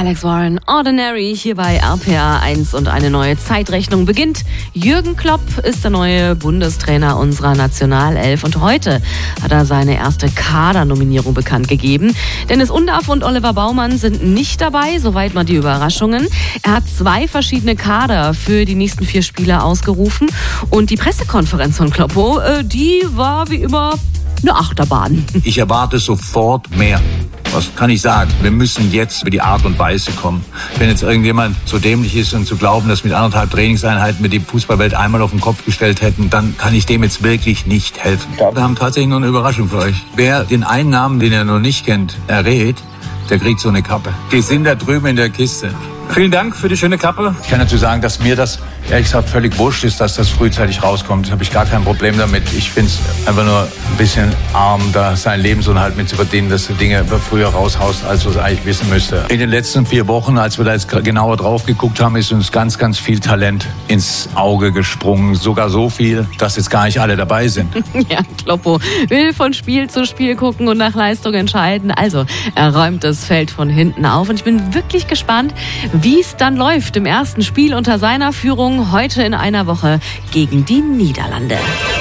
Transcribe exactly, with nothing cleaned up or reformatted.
Alex Warren, Ordinary, hier bei R P R eins und eine neue Zeitrechnung beginnt. Jürgen Klopp ist der neue Bundestrainer unserer Nationalelf und heute hat er seine erste Kadernominierung bekannt gegeben. Dennis Undaff und Oliver Baumann sind nicht dabei, soweit mal die Überraschungen. Er hat zwei verschiedene Kader für die nächsten vier Spiele ausgerufen und die Pressekonferenz von Kloppo, die war wie immer eine Achterbahn. Ich erwarte sofort mehr. Was kann ich sagen? Wir müssen jetzt über die Art und Weise kommen. Wenn jetzt irgendjemand so dämlich ist und zu glauben, dass mit anderthalb Trainingseinheiten wir die Fußballwelt einmal auf den Kopf gestellt hätten, dann kann ich dem jetzt wirklich nicht helfen. Wir haben tatsächlich noch eine Überraschung für euch. Wer den einen Namen, den er noch nicht kennt, errät, der kriegt so eine Kappe. Die sind da drüben in der Kiste. Vielen Dank für die schöne Kappe. Ich kann dazu sagen, dass mir das ehrlich gesagt völlig wurscht ist, dass das frühzeitig rauskommt. Da habe ich gar kein Problem damit. Ich finde es einfach nur ein bisschen arm, da seinen Lebensunterhalt mit zu verdienen, dass du Dinge früher raushaust, als du es eigentlich wissen müsste. In den letzten vier Wochen, als wir da jetzt genauer drauf geguckt haben, ist uns ganz, ganz viel Talent ins Auge gesprungen. Sogar so viel, dass jetzt gar nicht alle dabei sind. Ja, Kloppo will von Spiel zu Spiel gucken und nach Leistung entscheiden. Also, er räumt das Feld von hinten auf. Und ich bin wirklich gespannt, wie es dann läuft im ersten Spiel unter seiner Führung heute in einer Woche gegen die Niederlande.